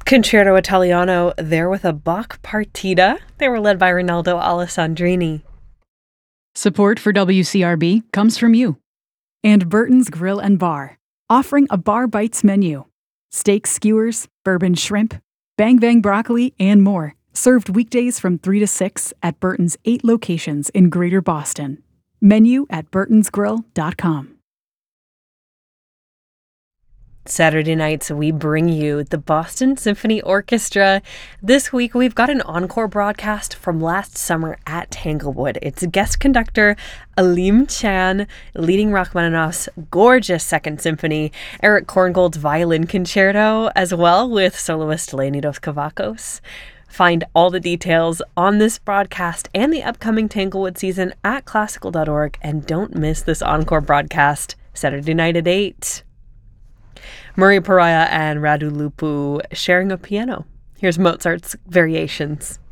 Concerto Italiano there with a Bach partita. They were led by Rinaldo Alessandrini. Support for WCRB comes from you. And Burton's Grill and Bar, offering a Bar Bites menu. Steak skewers, bourbon shrimp, bang bang broccoli, and more. Served weekdays from 3 to 6 at Burton's 8 locations in Greater Boston. Menu at burtonsgrill.com. Saturday nights, we bring you the Boston Symphony Orchestra. This week, we've got an encore broadcast from last summer at Tanglewood. It's guest conductor Aleem Chan leading Rachmaninoff's gorgeous Second Symphony, Eric Korngold's violin concerto, as well with soloist Leonidas Kavakos. Find all the details on this broadcast and the upcoming Tanglewood season at classical.org, and don't miss this encore broadcast Saturday night at 8. Murray Pariah and Radu Lupu sharing a piano. Here's Mozart's Variations.